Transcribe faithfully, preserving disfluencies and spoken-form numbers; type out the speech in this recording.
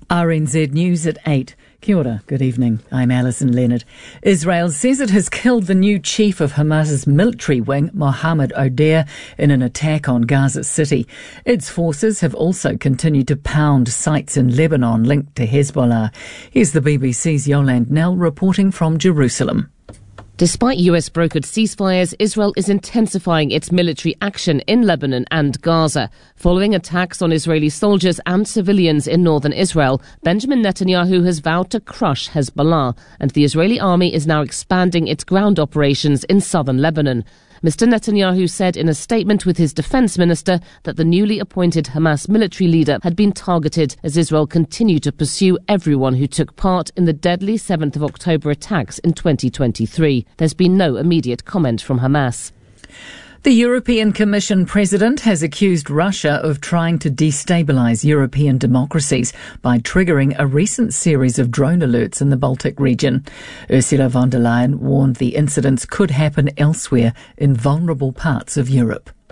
R N Z News at eight. Kia ora, good evening. I'm Alison Leonard. Israel says it has killed the new chief of Hamas's military wing, Mohammed Odeir, in an attack on Gaza City. Its forces have also continued to pound sites in Lebanon linked to Hezbollah. Here's the B B C's Yolande Nell reporting from Jerusalem. Despite U S-brokered ceasefires, Israel is intensifying its military action in Lebanon and Gaza. Following attacks on Israeli soldiers and civilians in northern Israel, Benjamin Netanyahu has vowed to crush Hezbollah, and the Israeli army is now expanding its ground operations in southern Lebanon. Mister Netanyahu said in a statement with his defense minister that the newly appointed Hamas military leader had been targeted as Israel continued to pursue everyone who took part in the deadly seventh of October attacks in twenty twenty-three. There's been no immediate comment from Hamas. The European Commission President has accused Russia of trying to destabilise European democracies by triggering a recent series of drone alerts in the Baltic region. Ursula von der Leyen warned the incidents could happen elsewhere in vulnerable parts of Europe.